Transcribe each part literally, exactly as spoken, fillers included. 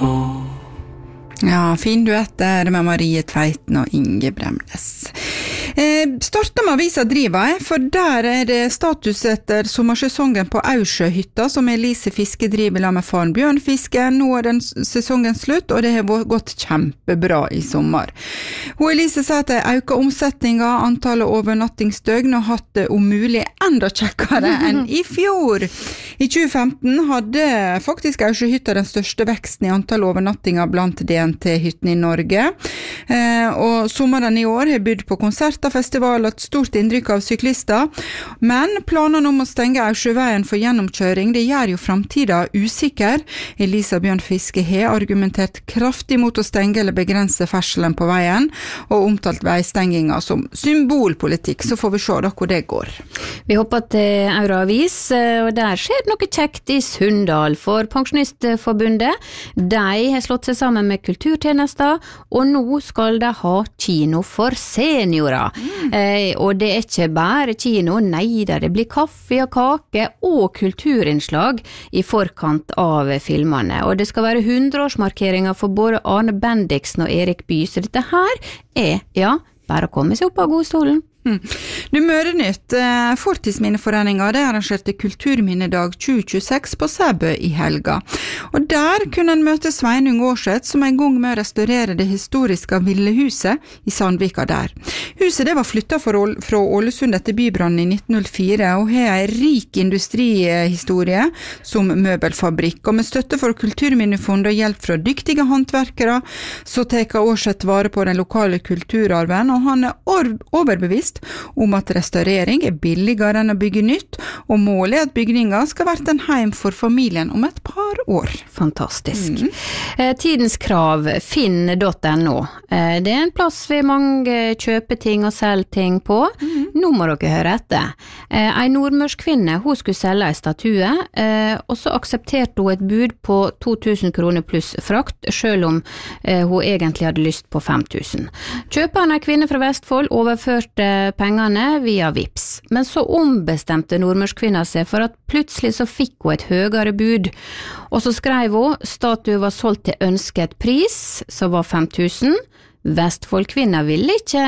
Ja, fin duett der med Marie Tveiten og Inge Bremnes. Eh, starta med avisa Driva, for der er det status etter sommersesongen på Aursjøhytta, som Elise Fiske driver med faren Bjørnfiske. Nå er den sesongen slutt, og det har gått kjempebra i sommer. Og Elise sier at det øker omsetninga, antallet overnattingsdøgn, og hatt det om mulig enda kjekkere enn i fjor. I tjue femten hadde faktisk Aursjøhytta den største veksten i antall overnattinger blant D N T-hyttene i Norge. Eh, og sommeren i år har bydd på konsert festival og et stort inntrykk av syklister, men planene om å stenge Aursjøveien for gjennomkjøring, det gjør jo fremtiden usikker. Elisa Bjørnfiske har argumentert kraftig mot å stenge eller begrense ferselen på veien, og omtalt veistenginga som symbolpolitikk. Så får vi se da hvor det går. Vi hopper til Auravis, og der skjer noe kjekt i Sunndal, for Pensjonistforbundet, de har slått seg sammen med kulturtjenester, og nå skal de ha kino for seniorer. Mm. Eh, og det er ikke bare kino, nei da, det blir kaffe og kake og kulturinnslag i forkant av filmene. Og det skal være hundreårsmarkeringer for både Arne Bendiksen og Erik Bye, så dette her er, ja, bare å komme seg opp av godstolen. Mm. Du Mørenytt, eh, Fortidsminneforeninga, det arrangerte Kulturminnedag tjue tjueseks på Sæbø i helga. Og der kunne en møte Sveinung Aarseth, som er i gang med å restaurere det historiske Villehuset i Sandvika der. Huset det var flyttet fra Ålesund etter bybrannen i nitten null fire, og har en rik industrihistorie som møbelfabrikk. Og med støtte for Kulturminnefondet og hjelp fra dyktige håndverkere, så teker Aarseth vare på den lokale kulturarven, og han er overbevist om at restaurering er billigere enn å bygge nytt, og målet er at bygningen skal være en heim for familien om et par år. Fantastisk. Mm. Eh, tidens krav, finn punktum no. Eh, det er en plass ved mange kjøpeting og selgting på. Mm. Nå må dere høre etter. Eh, en nordmørsk kvinne, hun skulle selge en statue, eh, og så aksepterte hun et bud på to tusen kroner pluss frakt, selv om eh, hun egentlig hadde lyst på fem tusen. Kjøperen er kvinne fra Vestfold, overførte pengene via Vips. Men så ombestemte nordmørskvinna seg for at plutselig så fikk hun et høyere bud. Og så skrev hun, statuen var solgt til ønsket pris, som var fem tusen. Vestfoldkvinna ville ikke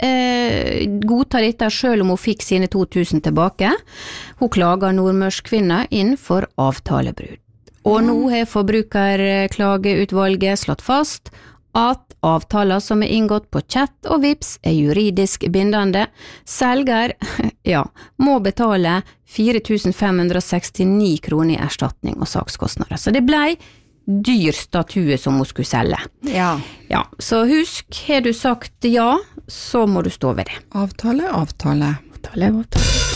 eh, godta dette selv om hun fikk sine to tusen tilbake. Hun klaget nordmørskvinna inn for avtalebrudd. Og nå har forbrukerklageutvalget slått fast at avtaler som er inngått på chat og Vips er juridisk bindende. Selger, ja, må betale fire tusen fem hundre sekstini kroner i erstatning og sakskostnader. Så det ble dyr statue som hun skulle selge. Ja. Ja, så husk, har du sagt ja, så må du stå ved det. Avtale, avtale. Avtale, avtale.